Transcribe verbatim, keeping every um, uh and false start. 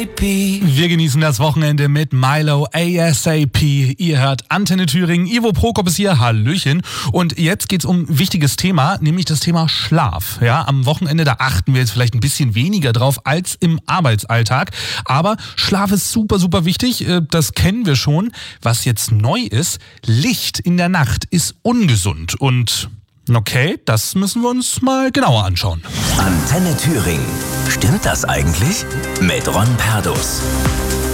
Wir genießen das Wochenende mit Milo ASAP. Ihr hört Antenne Thüringen. Ivo Prokop ist hier. Hallöchen. Und jetzt geht's um ein wichtiges Thema, nämlich das Thema Schlaf. Ja, am Wochenende, da achten wir jetzt vielleicht ein bisschen weniger drauf als im Arbeitsalltag. Aber Schlaf ist super, super wichtig. Das kennen wir schon. Was jetzt neu ist, Licht in der Nacht ist ungesund. Und okay, das müssen wir uns mal genauer anschauen. Antenne Thüringen. Stimmt das eigentlich? Mit Ron Perdus.